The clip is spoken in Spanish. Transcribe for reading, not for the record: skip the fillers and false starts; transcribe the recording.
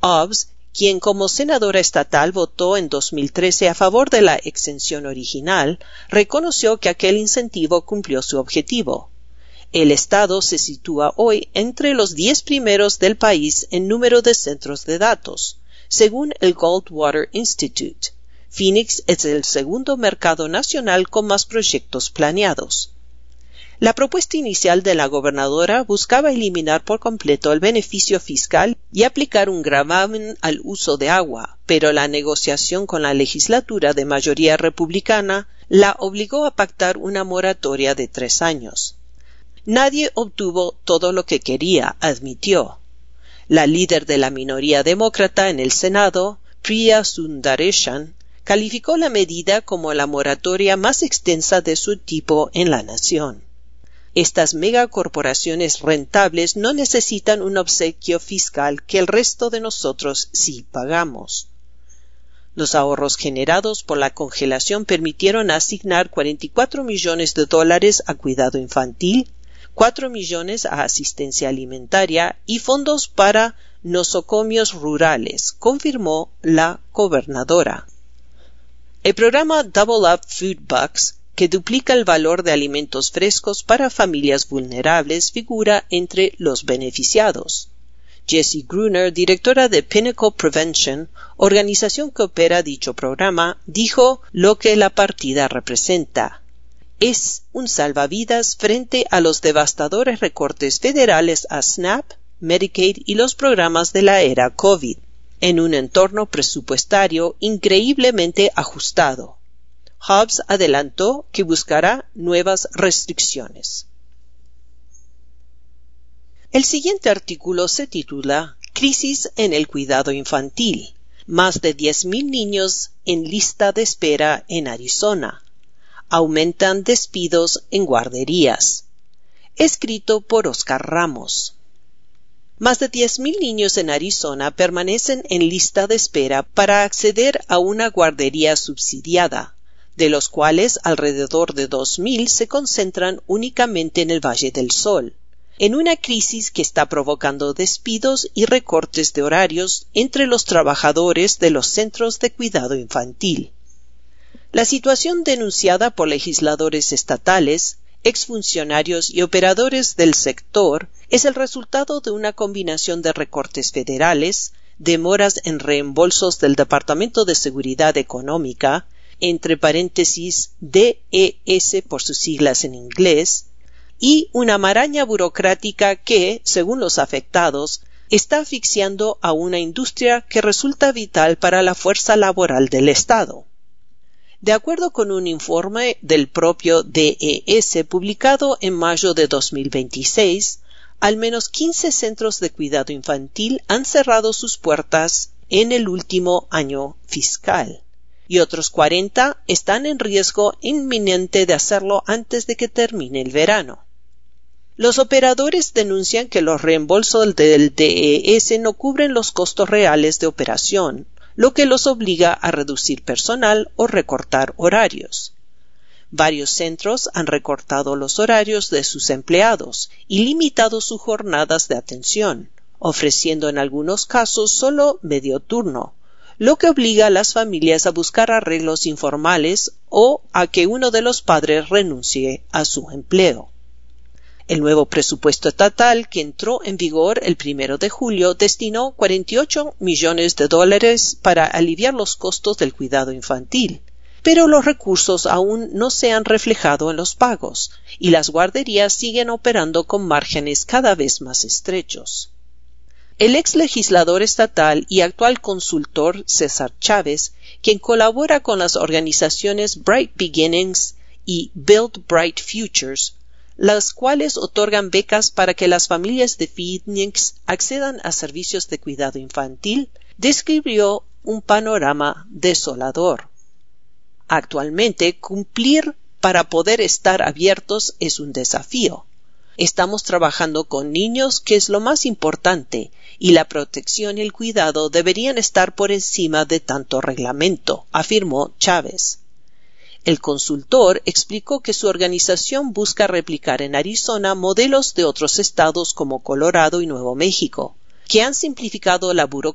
Hobbs, quien como senadora estatal votó en 2013 a favor de la exención original, reconoció que aquel incentivo cumplió su objetivo. El estado se sitúa hoy entre los 10 primeros del país en número de centros de datos, según el Goldwater Institute. Phoenix es el segundo mercado nacional con más proyectos planeados. La propuesta inicial de la gobernadora buscaba eliminar por completo el beneficio fiscal y aplicar un gravamen al uso de agua, pero la negociación con la legislatura de mayoría republicana la obligó a pactar una moratoria de 3 años. Nadie obtuvo todo lo que quería, admitió. La líder de la minoría demócrata en el Senado, Priya Sundaresan, calificó la medida como la moratoria más extensa de su tipo en la nación. Estas megacorporaciones rentables no necesitan un obsequio fiscal que el resto de nosotros sí pagamos. Los ahorros generados por la congelación permitieron asignar $44 millones a cuidado infantil, 4 millones a asistencia alimentaria y fondos para nosocomios rurales, confirmó la gobernadora. El programa Double Up Food Bucks, que duplica el valor de alimentos frescos para familias vulnerables, figura entre los beneficiados. Jessie Gruner, directora de Pinnacle Prevention, organización que opera dicho programa, dijo lo que la partida representa. Es un salvavidas frente a los devastadores recortes federales a SNAP, Medicaid y los programas de la era COVID, en un entorno presupuestario increíblemente ajustado. Hobbs adelantó que buscará nuevas restricciones. El siguiente artículo se titula Crisis en el cuidado infantil. Más de 10,000 niños en lista de espera en Arizona. Aumentan despidos en guarderías. Escrito por Oscar Ramos. Más de 10,000 niños en Arizona permanecen en lista de espera para acceder a una guardería subsidiada, de los cuales alrededor de 2,000 se concentran únicamente en el Valle del Sol, en una crisis que está provocando despidos y recortes de horarios entre los trabajadores de los centros de cuidado infantil. La situación denunciada por legisladores estatales, exfuncionarios y operadores del sector es el resultado de una combinación de recortes federales, demoras en reembolsos del Departamento de Seguridad Económica, entre paréntesis DES por sus siglas en inglés, y una maraña burocrática que, según los afectados, está asfixiando a una industria que resulta vital para la fuerza laboral del Estado. De acuerdo con un informe del propio DES publicado en mayo de 2026, al menos 15 centros de cuidado infantil han cerrado sus puertas en el último año fiscal, y otros 40 están en riesgo inminente de hacerlo antes de que termine el verano. Los operadores denuncian que los reembolsos del DES no cubren los costos reales de operación, lo que los obliga a reducir personal o recortar horarios. Varios centros han recortado los horarios de sus empleados y limitado sus jornadas de atención, ofreciendo en algunos casos solo medio turno, lo que obliga a las familias a buscar arreglos informales o a que uno de los padres renuncie a su empleo. El nuevo presupuesto estatal, que entró en vigor el 1 de julio, destinó $48 millones para aliviar los costos del cuidado infantil, pero los recursos aún no se han reflejado en los pagos, y las guarderías siguen operando con márgenes cada vez más estrechos. El ex legislador estatal y actual consultor César Chávez, quien colabora con las organizaciones Bright Beginnings y Build Bright Futures, las cuales otorgan becas para que las familias de Phoenix accedan a servicios de cuidado infantil, describió un panorama desolador. Actualmente, cumplir para poder estar abiertos es un desafío. Estamos trabajando con niños, que es lo más importante, y la protección y el cuidado deberían estar por encima de tanto reglamento, afirmó Chávez. El consultor explicó que su organización busca replicar en Arizona modelos de otros estados como Colorado y Nuevo México, que han simplificado la burocracia